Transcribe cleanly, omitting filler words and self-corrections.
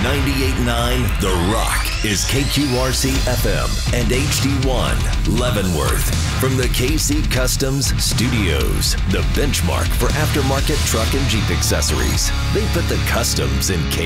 98.9 The Rock is KQRC FM and HD1 Leavenworth. From the KC Customs Studios, the benchmark for aftermarket truck and Jeep accessories. They put the customs in K.